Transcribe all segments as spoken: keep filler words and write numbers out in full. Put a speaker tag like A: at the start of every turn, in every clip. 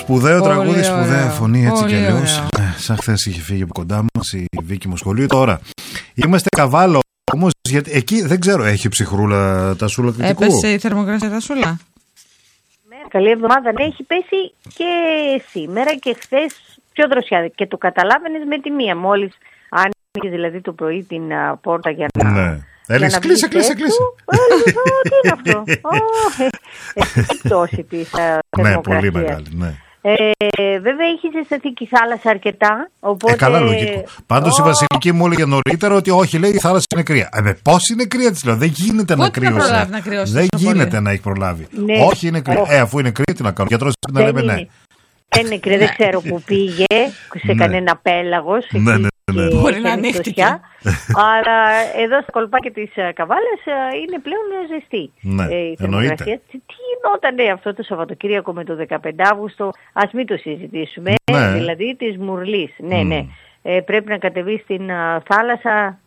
A: Σπουδαίο τραγούδι, σπουδαία φωνή, έτσι κι αλλιώς. Σαν χθες είχε φύγει από κοντά μας η Βίκη Μοσχολίου. Τώρα είμαστε Καβάλο όμως, γιατί εκεί δεν ξέρω, έχει ψυχρούλα τα σούλα κριτικού.
B: Έπεσε η θερμοκρασία τα σούλα.
C: Καλή εβδομάδα, ναι, έχει πέσει και σήμερα και χθες πιο δροσιά. Και το καταλάβαινες με τη μία. Μόλις άνοιγες δηλαδή το πρωί την uh, πόρτα για να.
A: Ναι. Έλεγες κλείσε, κλείσε, κλείσε.
C: Τι είναι αυτό. Έχει πτώση της θερμοκρασίας.
A: Ναι, πολύ μεγάλη, ναι.
C: Ε, βέβαια έχει ζεσταθεί και η θάλασσα αρκετά. Οπότε...
A: Ε, καλά, λογικό. Πάντως oh. η Βασιλική μου έλεγε νωρίτερα ότι όχι, λέει, η θάλασσα είναι κρύα. Ε, πώς είναι κρύα, της λέω. Δεν γίνεται να κρύωσε.
B: Να κρυώσει
A: δεν γίνεται
B: πολύ.
A: Να έχει προλάβει.
C: Ναι.
A: Όχι, είναι κρύα. Oh. Ε, αφού είναι κρύα, τι να κάνω. Γιατρός να λέμε ναι.
C: Δεν είναι κρύα, δεν ξέρω που πήγε. Σε κανένα πέλαγος.
A: Ναι, ναι. Ναι.
B: Μπορεί να ανοίχτηκε.
C: Αλλά εδώ στα κολπάκια της Καβάλας είναι πλέον ζεστή.
A: Ναι,
C: η
A: εννοείται.
C: Τι γινόταν αυτό το Σαββατοκύριακο με το δεκαπέντε Αυγούστου, ας μην το συζητήσουμε.
A: Ναι.
C: Δηλαδή της Μουρλής. Ναι,
A: mm. ναι.
C: Ε, πρέπει να κατεβεί στην α, θάλασσα.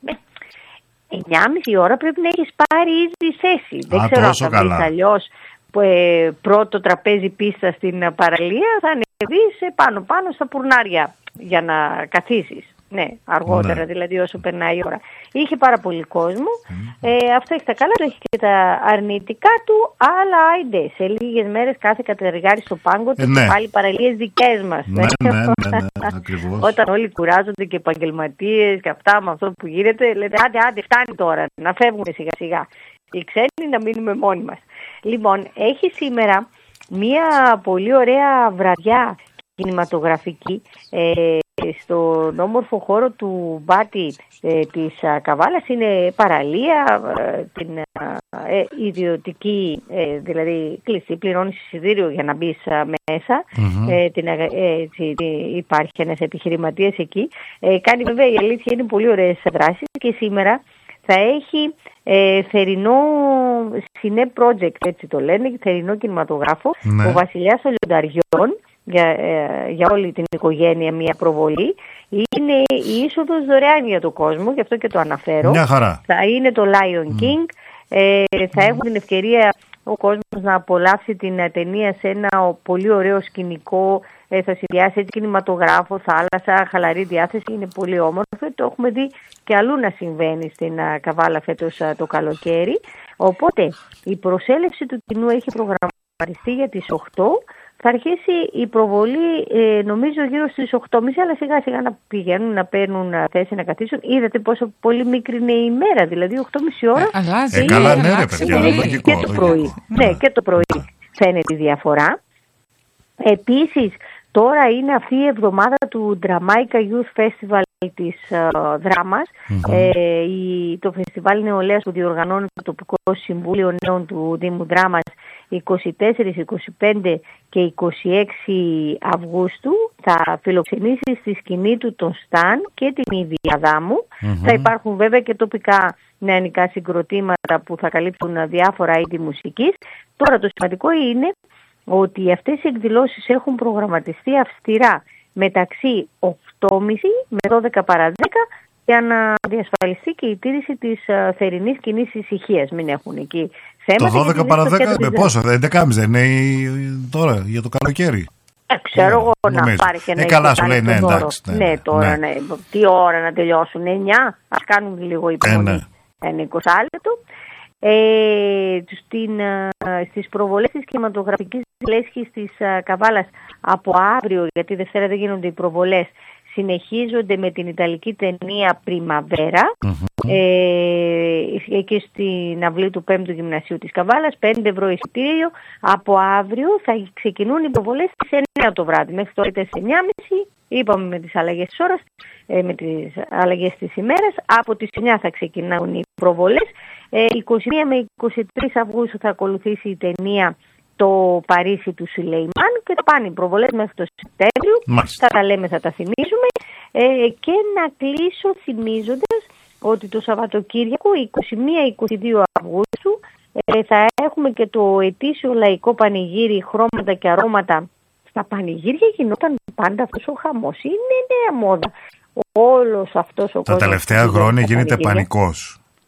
C: εννιά και μισή ώρα πρέπει να έχεις πάρει ήδη θέση. Δεν
A: Α,
C: ξέρω αν
A: θα
C: βρεις αλλιώς. Ε, πρώτο τραπέζι πίστα στην παραλία, θα ανεβείς πάνω πάνω στα πουρνάρια για να καθίσεις. Ναι, αργότερα ναι. Δηλαδή όσο περνάει η ώρα. Είχε πάρα πολύ κόσμο. Mm. Ε, αυτό έχει τα καλά του, έχει και τα αρνητικά του, αλλά άιντε, σε λίγες μέρες κάθε κατεργάρι στο πάγκο του, ε, ναι. Και πάλι παραλίες δικές μας.
A: Ναι, ναι, ναι, ναι, ναι, ακριβώς.
C: Όταν όλοι κουράζονται και επαγγελματίες και αυτά με αυτό που γίνεται, λέτε άντε, άντε, φτάνει τώρα, να φεύγουμε σιγά σιγά. Οι ξένοι να μείνουμε μόνοι μας. Λοιπόν, έχει σήμερα μία πολύ ωραία βραδιά κινηματογραφική ε, στον όμορφο χώρο του Μπάτι ε, της α, Καβάλας. Είναι παραλία, ε, την ε, ιδιωτική, ε, δηλαδή κλειστή, πληρώνεις εισιτήριο για να μπεις α, μέσα. Mm-hmm. Ε, την, ε, έτσι, υπάρχει ένας επιχειρηματίας εκεί. Ε, κάνει βέβαια, η αλήθεια είναι πολύ ωραίες δράσεις και σήμερα θα έχει ε, θερινό Cine Project, έτσι το λένε, θερινό κινηματογράφο, ναι. Ο Βασιλιάς των Λιονταριών, για, ε, για όλη την οικογένεια μια προβολή. Είναι η είσοδος δωρεάν για τον κόσμο, γι' αυτό και το αναφέρω.
A: Μια χαρά.
C: Θα είναι το Lion King, ε, θα έχουν την ευκαιρία ο κόσμος να απολαύσει την ταινία σε ένα πολύ ωραίο σκηνικό, ε, θα συνδυάσει έτσι κινηματογράφο, θάλασσα, χαλαρή διάθεση, είναι πολύ όμορφο. Το έχουμε δει και αλλού να συμβαίνει στην α, Καβάλα φέτος α, το καλοκαίρι. Οπότε η προσέλευση του κοινού έχει προγραμματιστεί για τις οκτώ. Θα αρχίσει η προβολή ε, νομίζω γύρω στις οκτώ και μισή, αλλά σιγά σιγά να πηγαίνουν να παίρνουν θέση να καθίσουν. Είδατε πόσο πολύ μικρή είναι η ημέρα, δηλαδή οκτώ και μισή ώρα.
A: Ε, ε, καλά, ναι, ρε παιδιά, λογικό.
C: Και το πρωί, ναι, ναι, και το πρωί φαίνεται η διαφορά. Επίσης, τώρα είναι αυτή η εβδομάδα του Jamaica Youth Festival της uh, δράμας. Mm-hmm. Ε, η, το φεστιβάλ νεολαίας που διοργανώνει το τοπικό συμβούλιο νέων του Δήμου Δράμας είκοσι τέσσερα, είκοσι πέντε και είκοσι έξι Αυγούστου θα φιλοξενήσει στη σκηνή του τον Σταν και την Ήδη Αδάμου. Mm-hmm. Θα υπάρχουν βέβαια και τοπικά νεανικά συγκροτήματα που θα καλύψουν διάφορα είδη μουσικής. Τώρα το σημαντικό είναι ότι αυτές οι εκδηλώσεις έχουν προγραμματιστεί αυστηρά μεταξύ οκτώ και μισή με δώδεκα παρά δέκα για να διασφαλιστεί και η τήρηση της uh, θερινής κοινής ησυχίας. Μην έχουν εκεί θέματα.
A: Το δώδεκα παρά δέκα με πόσο, έντεκα και μισή είναι τώρα για το καλοκαίρι.
C: Ε, ξέρω εγώ yeah, να πάρει και να
A: ε, καλά σου λέει, ναι, εντάξει.
C: Ναι, ναι, τώρα, ναι. ναι. Τι ώρα να τελειώσουν, εννιά, ας κάνουν λίγο υπομονή. Ε, ναι. Ένα είκοσι λεπτό. Ε, στην, στις προβολές της κινηματογραφικής λέσχης της uh, Καβάλας από αύριο, γιατί Δευτέρα δεν γίνονται οι προβολές, συνεχίζονται με την ιταλική ταινία Πριμαβέρα, mm-hmm. ε, εκεί στην αυλή του πέμπτου Γυμνασίου της Καβάλας, πέντε ευρώ εισιτήριο. Από αύριο θα ξεκινούν οι προβολές στις εννιά το βράδυ, μέχρι τώρα ήταν στις εννιά και μισή, είπαμε με τις αλλαγές της ώρας, ε, με τις αλλαγές της ημέρας. Από τις εννιά θα ξεκινούν οι προβολές. Ε, είκοσι μία με είκοσι τρεις Αυγούστου θα ακολουθήσει η ταινία Το Παρίσι του Σουλεϊμάν και θα πάνε οι προβολές μέχρι το Σεπτέμβριο. Θα τα λέμε, θα τα θυμίζουμε. Ε, και να κλείσω θυμίζοντας ότι το Σαββατοκύριακο είκοσι μία με είκοσι δύο Αυγούστου ε, θα έχουμε και το ετήσιο λαϊκό πανηγύρι Χρώματα και Αρώματα. Στα πανηγύρια γινόταν πάντα αυτός ο χαμός. Είναι νέα μόδα. Όλος αυτός ο κόσμος.
A: Τα τελευταία χρόνια γίνεται πανικός.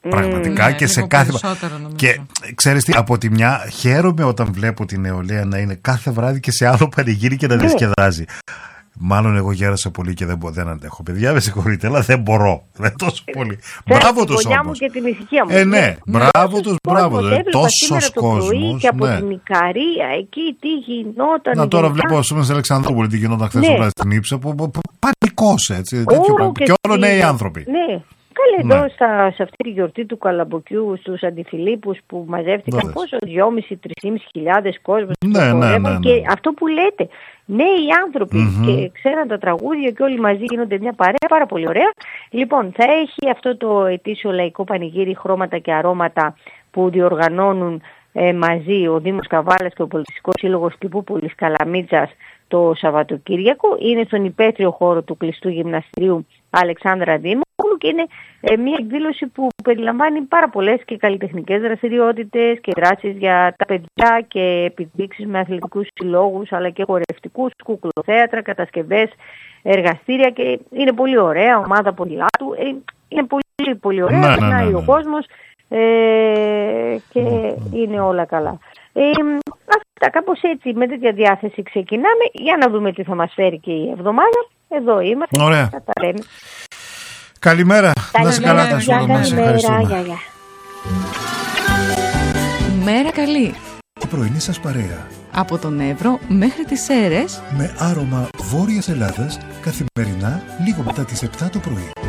A: Πραγματικά
B: mm,
A: και
B: ναι,
A: σε κάθε.
B: Νομίζω.
A: Και ξέρεις τι, από τη μια χαίρομαι όταν βλέπω την νεολαία να είναι κάθε βράδυ και σε άλλο πανηγύρι και να διασκεδάζει. Μάλλον εγώ γέρασα πολύ και δεν, μπο, δεν αντέχω. Παιδιά, με συγχωρείτε, αλλά δεν μπορώ. Δεν τόσο πολύ. Μπράβο τους όμως.
C: Μου και την ησυχία μου.
A: Ε, ναι, μπράβο τους, μπράβο τους. Τόσος κόσμος.
C: Και από την Ικαρία, εκεί τι γινόταν.
A: Να τώρα βλέπω, ας πούμε, στην Αλεξανδρούπολη τι γινόταν χθες βράδυ στην Ύψα. Πανικός έτσι. Και όλο νέοι άνθρωποι.
C: Ναι. Καλή εδώ στα, σε αυτή τη γιορτή του Καλαμποκιού, στους αντιφιλίππους που μαζεύτηκαν Δώδες. πόσο, δυόμισι με τρεις χιλιάδες κόσμος.
A: Ναι, ναι, ναι, ναι.
C: Και αυτό που λέτε, νέοι άνθρωποι mm-hmm. και ξέραν τα τραγούδια και όλοι μαζί γίνονται μια παρέα, πάρα πολύ ωραία. Λοιπόν, θα έχει αυτό το ετήσιο λαϊκό πανηγύρι χρώματα και αρώματα που διοργανώνουν ε, μαζί ο Δήμος Καβάλας και ο Πολιτιστικός Σύλλογος Κηπούπολης Καλαμίτσας το Σαββατοκύριακο. Είναι στον υπαίθριο χώρο του κλειστού γυμναστηρίου Αλεξάνδρα Δήμου και είναι ε, μια εκδήλωση που περιλαμβάνει πάρα πολλές και καλλιτεχνικές δραστηριότητες και δράσεις για τα παιδιά και επιδείξεις με αθλητικούς συλλόγους αλλά και χορευτικούς, κουκλοθέατρα, κατασκευές, εργαστήρια και είναι πολύ ωραία, ομάδα ποδηλάτου, ε, είναι πολύ, πολύ ωραία,
A: ναι,
C: περνάει
A: ναι, ναι, ναι.
C: ο κόσμος ε, και mm. είναι όλα καλά. Ε, αυτά, κάπως έτσι με τέτοια διάθεση ξεκινάμε για να δούμε τι θα μας φέρει και η εβδομάδα. Εδώ είμαστε.
A: Ωραία.
C: Θα τα λέμε.
A: Καλημέρα. Να είσαι καλά, τα σου
C: ευχαριστούμε.
B: Μέρα καλή.
D: Η πρωινή σας παρέα.
B: Από τον Εύρο μέχρι τις Σέρρες.
D: Με άρωμα Βόρειας Ελλάδας καθημερινά λίγο μετά τις επτά το πρωί.